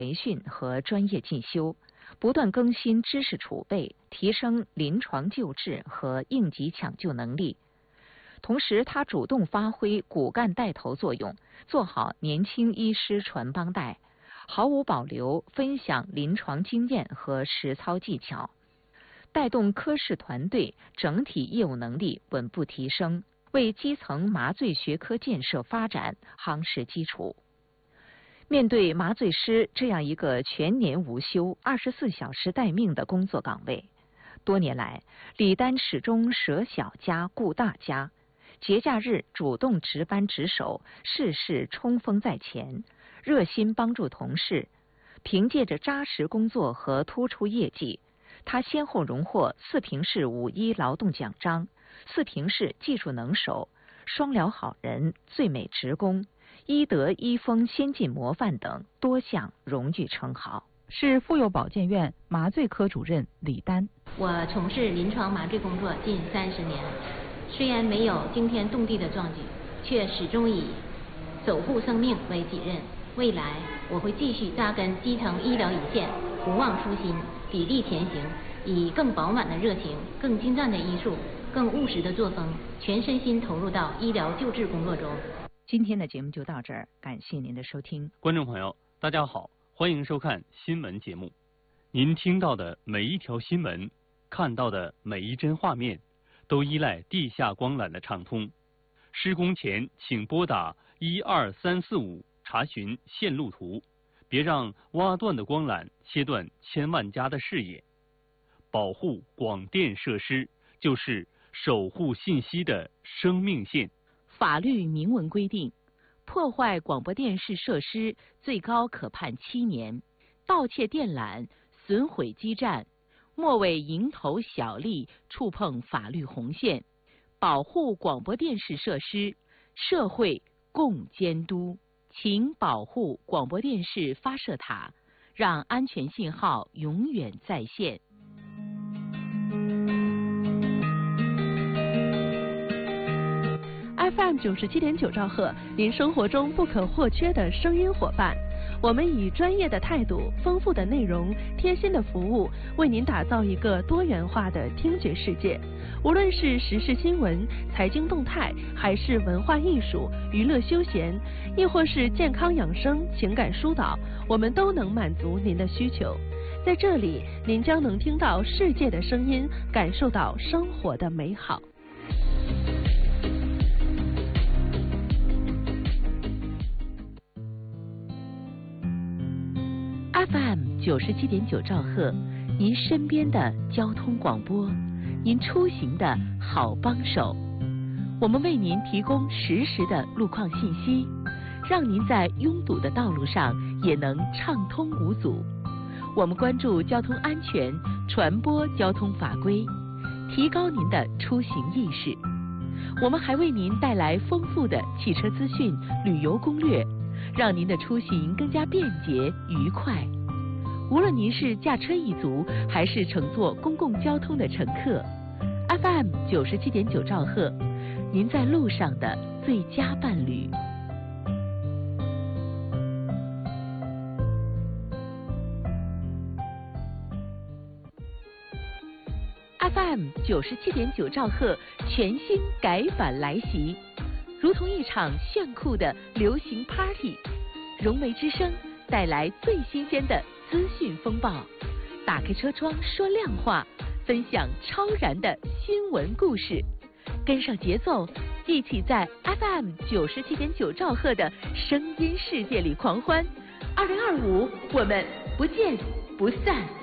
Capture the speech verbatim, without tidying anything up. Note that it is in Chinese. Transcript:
培训和专业进修，不断更新知识储备，提升临床救治和应急抢救能力。同时，他主动发挥骨干带头作用，做好年轻医师传帮带，毫无保留分享临床经验和实操技巧，带动科室团队整体业务能力稳步提升，为基层麻醉学科建设发展夯实基础。面对麻醉师这样一个全年无休、二十四小时待命的工作岗位，多年来，李丹始终舍小家顾大家，节假日主动值班值守，事事冲锋在前，热心帮助同事。凭借着扎实工作和突出业绩，他先后荣获四平市五一劳动奖章、四平市技术能手、双疗好人、最美职工、医德医风先进模范等多项荣誉称号。 是妇幼保健院麻醉科主任李丹。 我从事临床麻醉工作近三十年，虽然没有惊天动地的壮举，却始终以守护生命为己任。未来我会继续扎根基层医疗一线，不忘初心，砥砺前行，以更饱满的热情、更精湛的医术、更务实的作风，全身心投入到医疗救治工作中。 今天的节目就到这儿，感谢您的收听。 观众朋友，大家好，欢迎收看新闻节目。您听到的每一条新闻，看到的每一帧画面，都依赖地下光缆的畅通。施工前请拨打一二三四五查询线路图，别让挖断的光缆切断千万家的视野。保护广电设施就是守护信息的生命线。 法律明文规定，破坏广播电视设施最高可判七年，盗窃电缆、损毁基站，莫为蝇头小利触碰法律红线。保护广播电视设施，社会共监督。请保护广播电视发射塔，让安全信号永远在线。 F M 九十七点九兆赫，您生活中不可或缺的声音伙伴。我们以专业的态度、丰富的内容、贴心的服务，为您打造一个多元化的听觉世界。无论是时事新闻、财经动态，还是文化艺术、娱乐休闲，亦或是健康养生、情感疏导，我们都能满足您的需求。在这里，您将能听到世界的声音，感受到生活的美好。 F M 九十七点九兆赫，您身边的交通广播，您出行的好帮手。我们为您提供实时的路况信息，让您在拥堵的道路上也能畅通无阻。我们关注交通安全，传播交通法规，提高您的出行意识。我们还为您带来丰富的汽车资讯、旅游攻略，让您的出行更加便捷愉快。无论您是驾车一族，还是乘坐公共交通的乘客 ，F M 九十七点九兆赫，您在路上的最佳伴侣。F M 九十七点九兆赫全新改版来袭，如同一场炫酷的流行 party， 融媒之声带来最新鲜的资讯风暴，打开车窗说亮话，分享超燃的新闻故事，跟上节奏，一起在 F M 九十七点九兆赫的声音世界里狂欢。二零二五，我们不见不散。